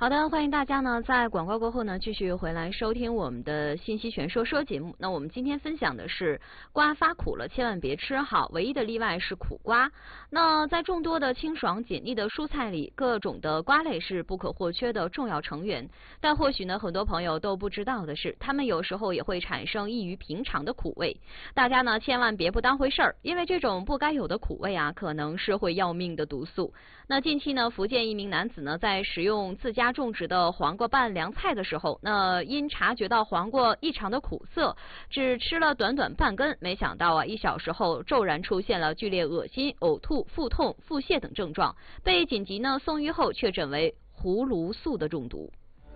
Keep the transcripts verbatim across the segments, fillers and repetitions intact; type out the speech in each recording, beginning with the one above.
好的，欢迎大家呢在广告过后呢继续回来收听我们的信息全说说节目。那我们今天分享的是瓜发苦了千万别吃哈，唯一的例外是苦瓜。那在众多的清爽解腻的蔬菜里，各种的瓜类是不可或缺的重要成员。但或许呢很多朋友都不知道的是，它们有时候也会产生异于平常的苦味。大家呢千万别不当回事儿，因为这种不该有的苦味啊，可能是会要命的毒素。那近期呢，福建一名男子呢在食用自家种植的黄瓜拌凉菜的时候，那因察觉到黄瓜异常的苦涩，只吃了短短半根，没想到啊，一小时后骤然出现了剧烈恶心、呕吐、腹痛、腹泻等症状，被紧急呢送医后确诊为葫芦素的中毒。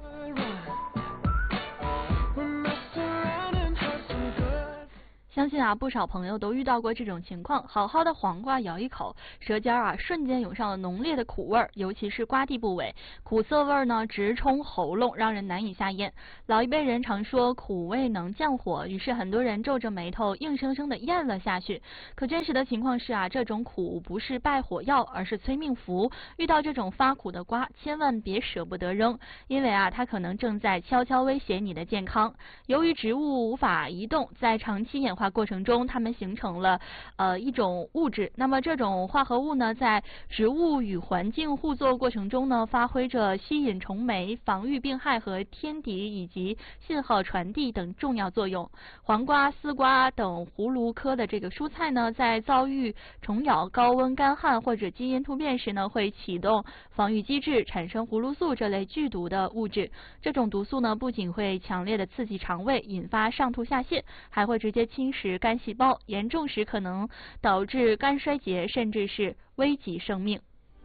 相信啊，不少朋友都遇到过这种情况，好好的黄瓜咬一口，舌尖啊瞬间涌上了浓烈的苦味儿，尤其是瓜蒂部位，苦涩味儿呢直冲喉咙，让人难以下咽。老一辈人常说苦味能降火，于是很多人皱着眉头硬生生的咽了下去。可真实的情况是啊，这种苦不是败火药，而是催命符。遇到这种发苦的瓜，千万别舍不得扔，因为啊，它可能正在悄悄威胁你的健康。由于植物无法移动，在长期演化过程中，它们形成了呃一种物质。那么这种化合物呢，在植物与环境互作过程中呢，发挥着吸引虫媒、防御病害和天敌以及信号传递等重要作用。黄瓜、丝瓜等葫芦科的这个蔬菜呢，在遭遇虫咬、高温、干旱或者基因突变时呢，会启动防御机制，产生葫芦素这类剧毒的物质。这种毒素呢，不仅会强烈的刺激肠胃，引发上吐下泻，还会直接侵蚀肝细胞，严重时可能导致肝衰竭，甚至是危及生命。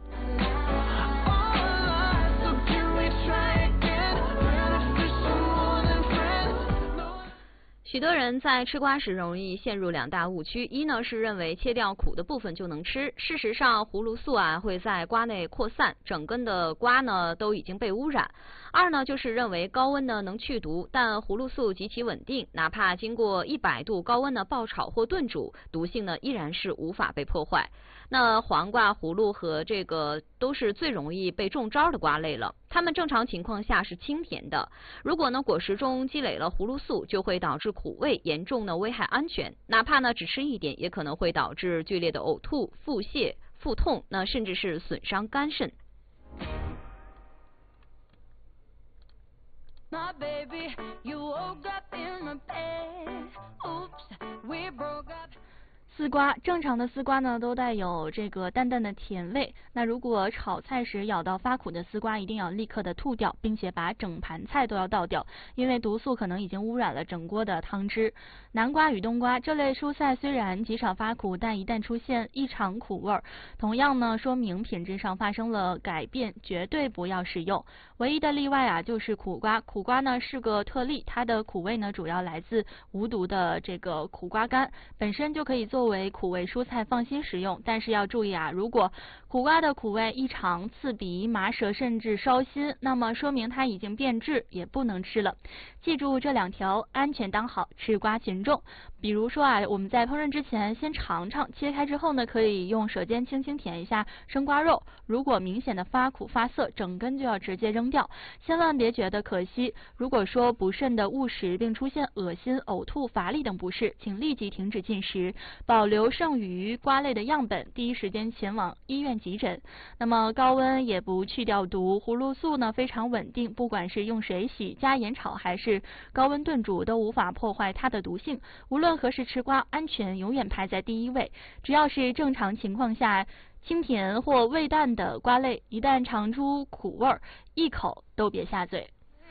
许多人在吃瓜时容易陷入两大误区，一呢是认为切掉苦的部分就能吃，事实上葫芦素啊会在瓜内扩散，整根的瓜呢都已经被污染。二呢就是认为高温呢能去毒，但葫芦素极其稳定，哪怕经过一百度高温的爆炒或炖煮，毒性呢依然是无法被破坏。那黄瓜、葫芦和这个都是最容易被中招的瓜类了，它们正常情况下是清甜的，如果呢果实中积累了葫芦素，就会导致苦味，严重呢危害安全，哪怕呢只吃一点，也可能会导致剧烈的呕吐、腹泻、腹痛，那甚至是损伤肝肾。My baby, you woke up in my bed. Oops, we broke up. 丝瓜，正常的丝瓜呢都带有这个淡淡的甜味，那如果炒菜时咬到发苦的丝瓜，一定要立刻的吐掉，并且把整盘菜都要倒掉，因为毒素可能已经污染了整锅的汤汁。南瓜与冬瓜这类蔬菜虽然极少发苦，但一旦出现异常苦味，同样呢说明品质上发生了改变，绝对不要食用。唯一的例外啊就是苦瓜，苦瓜呢是个特例，它的苦味呢主要来自无毒的这个苦瓜干，本身就可以作为苦味蔬菜放心食用。但是要注意啊，如果苦瓜的苦味异常、刺鼻、麻舌甚至烧心，那么说明它已经变质，也不能吃了。记住这两条，安全当好，吃瓜群众。比如说啊，我们在烹饪之前先尝尝，切开之后呢，可以用舌尖轻轻舔一下生瓜肉，如果明显的发苦发涩，整根就要直接扔掉，千万别觉得可惜。如果说不慎的误食并出现恶心、呕吐、乏力等不适，请立即停止进食，保留剩余瓜类的样本，第一时间前往医院急诊。那么高温也不去掉毒，葫芦素呢非常稳定，不管是用水洗、加盐炒还是高温炖煮，都无法破坏它的毒性。无论何时吃瓜，安全永远排在第一位。只要是正常情况下清甜或味淡的瓜类，一旦尝出苦味，一口都别下嘴。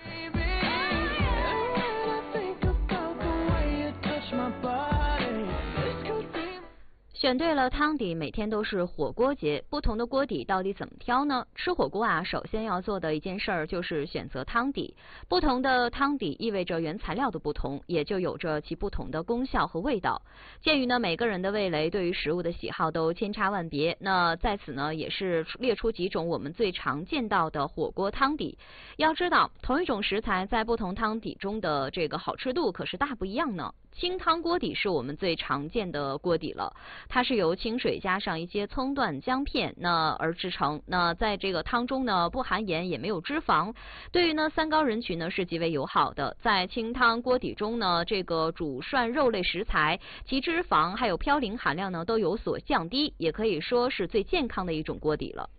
选对了汤底，每天都是火锅节。不同的锅底到底怎么挑呢？吃火锅啊，首先要做的一件事儿就是选择汤底。不同的汤底意味着原材料的不同，也就有着其不同的功效和味道。鉴于呢每个人的味蕾对于食物的喜好都千差万别，那在此呢也是列出几种我们最常见到的火锅汤底。要知道，同一种食材在不同汤底中的这个好吃度可是大不一样呢。 清汤锅底是我们最常见的锅底了，它是由清水加上一些葱段、姜片那而制成。那在这个汤中呢，不含盐也没有脂肪，对于呢三高人群呢是极为友好的。在清汤锅底中呢，这个主涮肉类食材，其脂肪还有嘌呤含量呢都有所降低，也可以说是最健康的一种锅底了。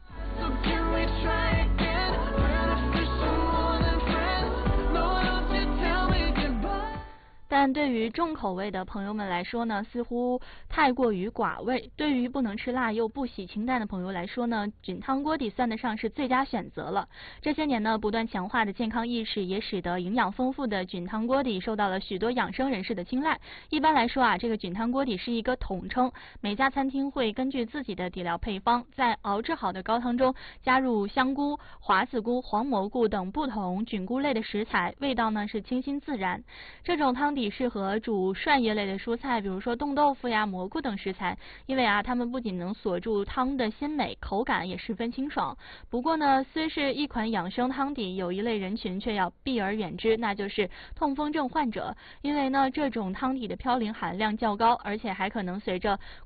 但对于重口味的朋友们来说呢，似乎太过于寡味。对于不能吃辣又不喜清淡的朋友来说呢，菌汤锅底算得上是最佳选择了。这些年呢，不断强化的健康意识也使得营养丰富的菌汤锅底受到了许多养生人士的青睐。一般来说啊，这个菌汤锅底是一个统称，每家餐厅会根据自己的底料配方，在熬制好的高汤中加入香菇、华子菇、黄蘑菇等不同菌菇类的食材，味道呢是清新自然。这种汤底适合煮涮叶类的蔬菜，比如说冻豆腐呀、蘑菇等食材，因为啊，它们不仅能锁住汤的鲜美，口感也十分清爽。不过呢，虽是一款养生汤底，有一类人群却要避而远之，那就是痛风症患者。因为呢，这种汤底的嘌呤含量较高，而且还可能随着